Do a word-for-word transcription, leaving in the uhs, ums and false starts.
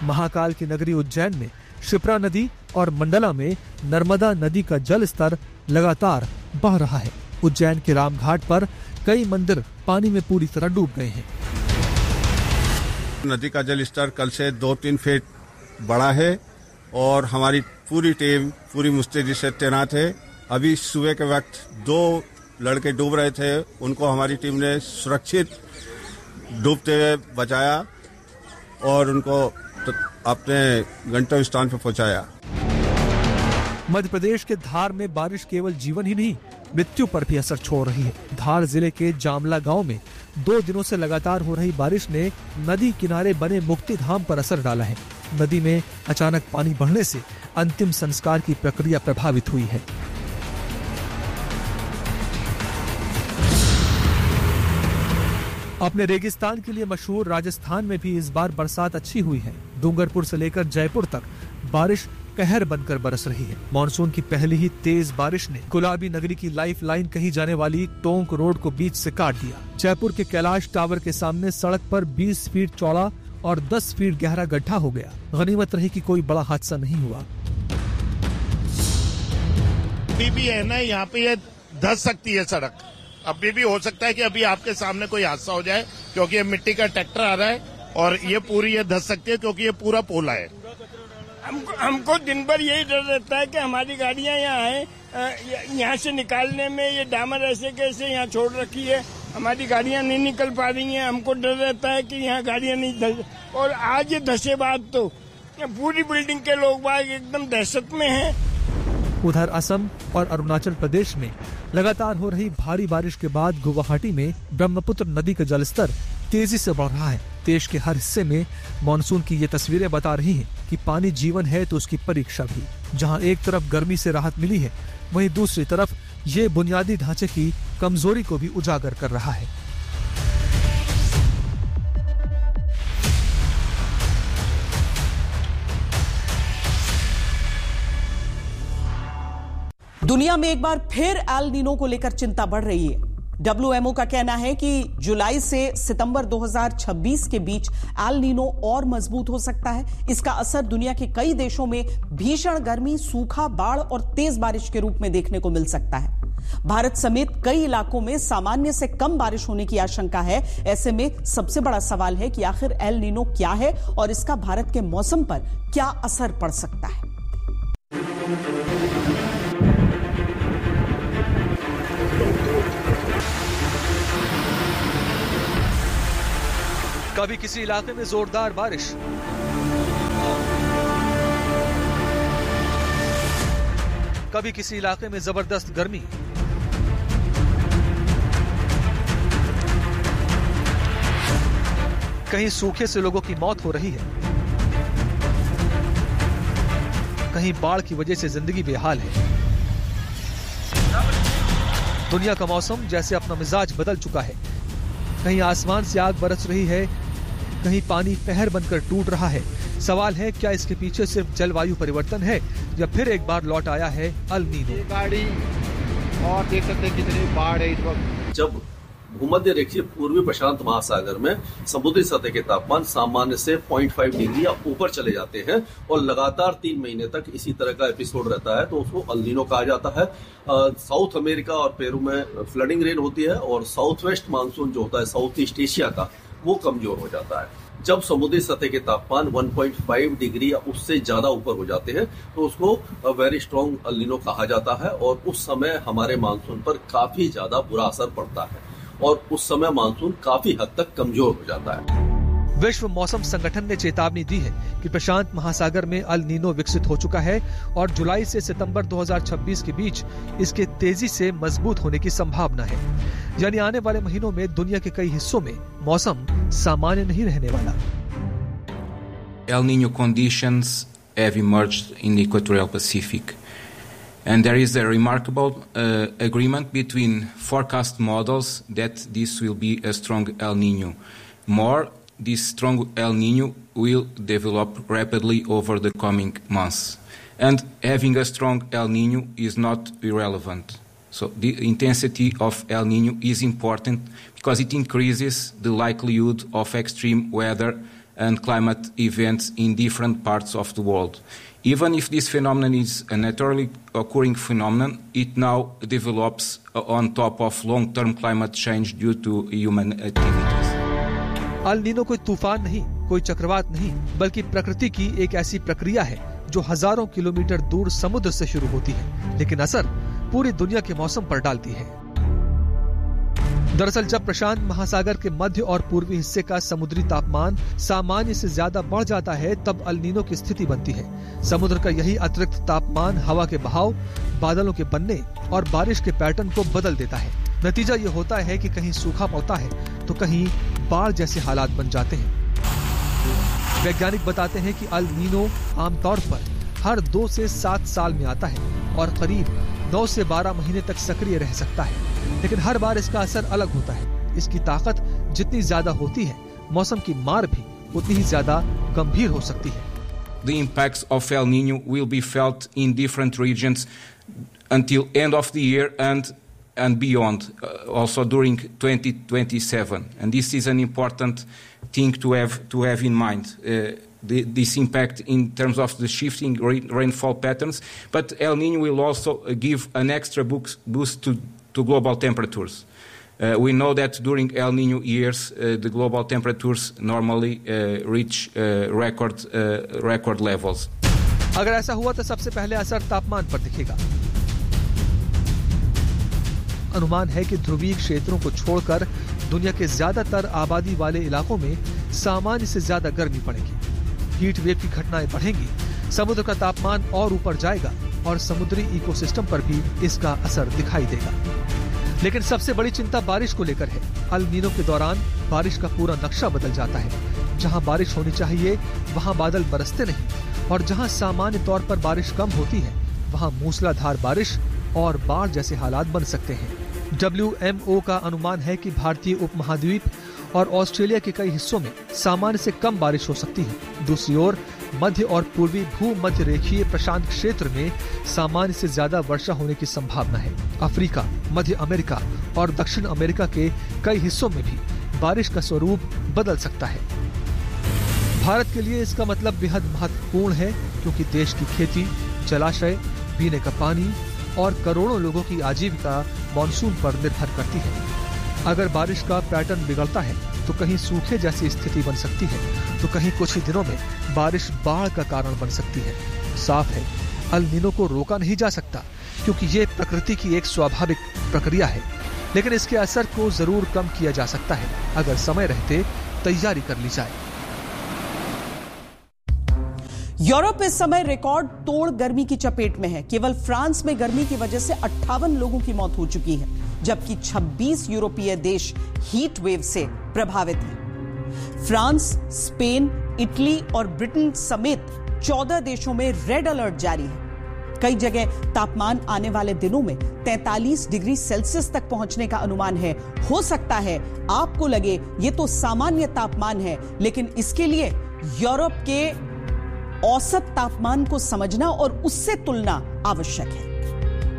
महाकाल की नगरी उज्जैन में शिप्रा नदी और मंडला में नर्मदा नदी का जल स्तर लगातार बढ़ रहा है। उज्जैन के रामघाट पर कई मंदिर पानी में पूरी तरह डूब गए हैं। नदी का जल स्तर कल से दो तीन फीट बढ़ा है और हमारी पूरी टीम पूरी मुस्तैदी से तैनात है। अभी सुबह के वक्त दो लड़के डूब रहे थे, उनको हमारी टीम ने सुरक्षित डूबते हुए बचाया और उनको अपने गंतव्य स्थान पर पहुंचाया। मध्य प्रदेश के धार में बारिश केवल जीवन ही नहीं, मृत्यु पर भी असर छोड़ रही है। धार जिले के जामला गांव में दो दिनों से लगातार हो रही बारिश ने नदी किनारे बने मुक्ति धाम पर असर डाला है। नदी में अचानक पानी बढ़ने से अंतिम संस्कार की प्रक्रिया प्रभावित हुई है। अपने रेगिस्तान के लिए मशहूर राजस्थान में भी इस बार बरसात अच्छी हुई है। डूंगरपुर से लेकर जयपुर तक बारिश कहर बनकर बरस रही है। मानसून की पहली ही तेज बारिश ने गुलाबी नगरी की लाइफ लाइन कही जाने वाली टोंक रोड को बीच से काट दिया। जयपुर के कैलाश टावर के सामने सड़क पर बीस फीट चौड़ा और दस फीट गहरा गड्ढा हो गया। गनीमत रही कि कोई बड़ा हादसा नहीं हुआ। अभी भी है ना, यहाँ पे ये धंस सकती है सड़क। अभी भी हो सकता है कि अभी आपके सामने कोई हादसा हो जाए, क्योंकि ये मिट्टी का ट्रैक्टर आ रहा है और ये पूरी ये धंस सकती है, क्योंकि ये पूरा पोला है। हमको हमको दिन भर यही डर रहता है कि हमारी गाड़ियां यहाँ आए, यहाँ से निकालने में ये डामर ऐसे कैसे यहाँ छोड़ रखी है, हमारी गाड़ियां नहीं निकल पा रही हैं। हमको डर रहता है कि यहाँ गाड़ियां नहीं धस, और आज ये धसे बाद तो पूरी बिल्डिंग के लोग बाग एकदम दहशत में हैं। उधर असम और अरुणाचल प्रदेश में लगातार हो रही भारी बारिश के बाद गुवाहाटी में ब्रह्मपुत्र नदी का जलस्तर तेजी से बढ़ रहा है। देश के हर हिस्से में मानसून की ये तस्वीरें बता रही हैं कि पानी जीवन है तो उसकी परीक्षा भी। जहां एक तरफ गर्मी से राहत मिली है, वहीं दूसरी तरफ ये बुनियादी ढांचे की कमजोरी को भी उजागर कर रहा है। दुनिया में एक बार फिर एल नीनो को लेकर चिंता बढ़ रही है। डब्ल्यू एम ओ का कहना है कि जुलाई से सितंबर दो हज़ार छब्बीस के बीच एल नीनो और मजबूत हो सकता है। इसका असर दुनिया के कई देशों में भीषण गर्मी, सूखा, बाढ़ और तेज बारिश के रूप में देखने को मिल सकता है। भारत समेत कई इलाकों में सामान्य से कम बारिश होने की आशंका है। ऐसे में सबसे बड़ा सवाल है कि आखिर एल नीनो क्या है और इसका भारत के मौसम पर क्या असर पड़ सकता है। कभी किसी इलाके में जोरदार बारिश, कभी किसी इलाके में जबरदस्त गर्मी, कहीं सूखे से लोगों की मौत हो रही है, कहीं बाढ़ की वजह से जिंदगी बेहाल है। दुनिया का मौसम जैसे अपना मिजाज बदल चुका है। कहीं आसमान से आग बरस रही है, कहीं पानी पहर बनकर टूट रहा है। सवाल है, क्या इसके पीछे सिर्फ जलवायु परिवर्तन है या फिर एक बार लौट आया है एल नीनो? गाड़ी और देख सकते हैं कितनी बाढ़ है इस वक्त। जब भूमध्य रेखीय पूर्वी प्रशांत महासागर में समुद्री सतह के तापमान सामान्य से पॉइंट फाइव डिग्री या ऊपर चले जाते हैं और लगातार तीन महीने तक इसी तरह का एपिसोड रहता है, तो उसको एल नीनो कहा जाता है। साउथ अमेरिका और पेरू में फ्लडिंग रेन होती है और साउथ वेस्ट मानसून जो होता है साउथ ईस्ट एशिया का, वो कमजोर हो जाता है। जब समुद्री सतह के तापमान वन पॉइंट फाइव डिग्री या उससे ज्यादा ऊपर हो जाते हैं तो उसको वेरी स्ट्रॉन्ग एल नीनो कहा जाता है और उस समय हमारे मानसून पर काफी ज्यादा बुरा असर पड़ता है और उस समय मानसून काफी हद तक कमजोर हो जाता है। विश्व मौसम संगठन ने चेतावनी दी है कि प्रशांत महासागर में एल नीनो विकसित हो चुका है और जुलाई से सितंबर दो हज़ार छब्बीस के बीच इसके तेजी से मजबूत होने की संभावना है। यानी आने वाले महीनों में दुनिया के कई हिस्सों में मौसम सामान्य नहीं रहने वाला। El Niño conditions have emerged in the equatorial Pacific. And there is a remarkable uh, agreement between forecast models that this will be a strong El Niño. More, this strong El Niño will develop rapidly over the coming months. And having a strong El Niño is not irrelevant. So the intensity of El Niño is important because it increases the likelihood of extreme weather and climate events in different parts of the world. Even if this phenomenon is a naturally occurring phenomenon, it now develops on top of long-term climate change due to human activities. El Nino कोई तूफान नहीं, कोई चक्रवात नहीं, बल्कि प्रकृति की एक ऐसी प्रक्रिया है जो हजारों किलोमीटर दूर समुद्र से शुरू होती है, लेकिन असर पूरी दुनिया के मौसम पर डालती है। दरअसल जब प्रशांत महासागर के मध्य और पूर्वी हिस्से का समुद्री तापमान सामान्य से ज्यादा बढ़ जाता है, तब अल नीनो की स्थिति बनती है। समुद्र का यही अतिरिक्त तापमान हवा के बहाव, बादलों के बनने और बारिश के पैटर्न को बदल देता है। नतीजा ये होता है कि कहीं सूखा पड़ता है तो कहीं बाढ़ जैसे हालात बन जाते हैं। वैज्ञानिक बताते हैं कि अल नीनो आमतौर पर हर दो से सात साल में आता है और करीब नौ से बारह महीने तक सक्रिय रह सकता है, लेकिन हर बार इसका असर अलग होता है। इसकी ताकत जितनी ज्यादा होती है, मौसम की मार भी उतनी ही ज्यादा गंभीर हो सकती है। The impacts of El Niño will be felt in different regions until end of the year and and beyond, uh, also during twenty twenty-seven. And this is an important thing to have to have in mind. Uh, the, this impact in terms of the shifting rain, rainfall patterns, but El Niño will also give an extra boost, boost to, to global temperatures. Uh, we know that during El Niño years, uh, the global temperatures normally uh, reach uh, record uh, record levels. अगर ऐसा हुआ तो सबसे पहले असर तापमान पर दिखेगा। अनुमान है कि ध्रुवीय क्षेत्रों को छोड़कर दुनिया के ज्यादातर आबादी वाले इलाकों में सामान्य से ज्यादा गर्मी पड़ेगी। हीट वेव की घटनाएं बढ़ेंगी, समुद्र का तापमान और ऊपर जाएगा और समुद्री इकोसिस्टम पर भी इसका असर दिखाई देगा। लेकिन सबसे बड़ी चिंता बारिश को लेकर है। अल नीनो के दौरान बारिश का पूरा नक्शा बदल जाता है। जहां बारिश होनी चाहिए वहां बादल बरसते नहीं, और जहां सामान्य तौर पर बारिश कम होती है वहां मूसलाधार बारिश और बाढ़ जैसे हालात बन सकते हैं। डब्ल्यू एम ओ का अनुमान है कि भारतीय उपमहाद्वीप और ऑस्ट्रेलिया के कई हिस्सों में सामान्य से कम बारिश हो सकती है। दूसरी ओर मध्य और पूर्वी भूमध्य रेखीय प्रशांत क्षेत्र में सामान्य से ज्यादा वर्षा होने की संभावना है। अफ्रीका, मध्य अमेरिका और दक्षिण अमेरिका के कई हिस्सों में भी बारिश का स्वरूप बदल सकता है। भारत के लिए इसका मतलब बेहद महत्वपूर्ण है, क्योंकि देश की खेती, जलाशय, पीने का पानी और करोड़ों लोगों की आजीविका मानसून पर निर्भर करती है। अगर बारिश का पैटर्न बिगड़ता है तो कहीं सूखे जैसी स्थिति बन सकती है, तो कहीं कुछ ही दिनों में बारिश बाढ़ का कारण बन सकती है। साफ है, अल नीनो को रोका नहीं जा सकता, क्योंकि ये प्रकृति की एक स्वाभाविक प्रक्रिया है, लेकिन इसके असर को जरूर कम किया जा सकता है अगर समय रहते तैयारी कर ली जाए। यूरोप इस समय रिकॉर्ड तोड़ गर्मी की चपेट में है। केवल फ्रांस में गर्मी की वजह से अट्ठावन लोगों की मौत हो चुकी है, जबकि छब्बीस यूरोपीय देश हीट वेव से प्रभावित हैं। फ्रांस, स्पेन, इटली और ब्रिटेन समेत चौदह देशों में रेड अलर्ट जारी है। कई जगह तापमान आने वाले दिनों में तैंतालीस डिग्री सेल्सियस तक पहुंचने का अनुमान है। हो सकता है आपको लगे ये तो सामान्य तापमान है, लेकिन इसके लिए यूरोप के औसत तापमान को समझना और उससे तुलना आवश्यक है।